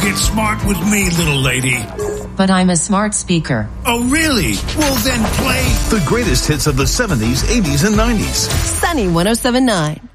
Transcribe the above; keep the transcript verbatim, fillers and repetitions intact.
get smart with me, little lady. But I'm a smart speaker. Oh, really? Well, then play the greatest hits of the seventies, eighties, and nineties. Sunny one oh seven point nine.